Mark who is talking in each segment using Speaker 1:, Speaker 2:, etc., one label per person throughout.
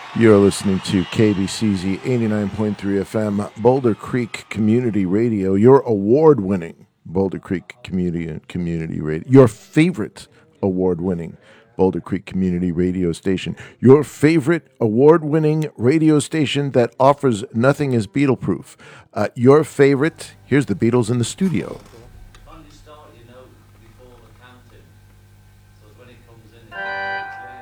Speaker 1: You're listening to KBCZ 89.3 FM, Boulder Creek Community Radio, your award-winning Boulder Creek Community Radio, your favorite award-winning Boulder Creek Community Radio station, your favorite award-winning radio station that offers nothing as Beatle-proof. Your favorite, here's the Beatles in the studio.
Speaker 2: When you start, you know, before the counting, so when it comes in, it's clear.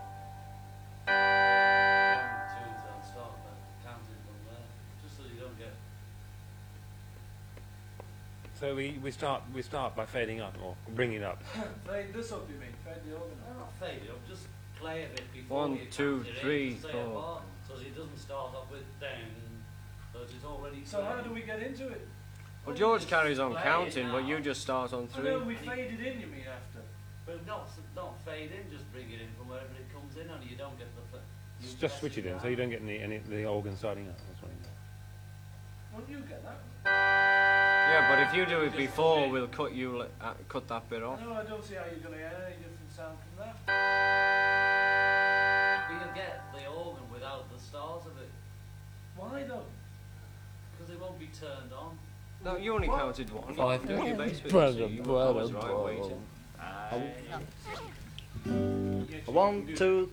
Speaker 2: 1, 2, they'll start counting from there, just so you don't get.
Speaker 3: So we start by fading up or bringing up.
Speaker 4: Fade this up, you mean? Fade the organ up?
Speaker 2: Not fade it up, just play a bit before
Speaker 5: 1,
Speaker 2: you
Speaker 5: 2,
Speaker 2: count it
Speaker 5: 3,
Speaker 2: in, stay
Speaker 5: 4.
Speaker 2: apart, so it doesn't start off with down, so it's already.
Speaker 4: So how do we get into it?
Speaker 5: Well, George carries on
Speaker 2: Play it
Speaker 5: counting,
Speaker 2: now.
Speaker 5: but you just start on
Speaker 4: I
Speaker 5: 3.
Speaker 4: know we faded in, you mean, after?
Speaker 2: But not fade in, just bring it in from wherever it comes in, and you don't get the.
Speaker 3: Just switch it in so you don't get any the organ starting up. That's what I mean.
Speaker 4: Won't you get that?
Speaker 5: Yeah, but if you do it before, we'll cut that bit off.
Speaker 4: No, I don't see how you're going to get any different sound from that.
Speaker 2: But you'll get the organ without the start of it,
Speaker 4: Why though?
Speaker 2: because it won't be turned on.
Speaker 5: No, you only counted 1.
Speaker 6: Five.
Speaker 5: You your bass with it, so you were always right waiting.
Speaker 6: 1, 2,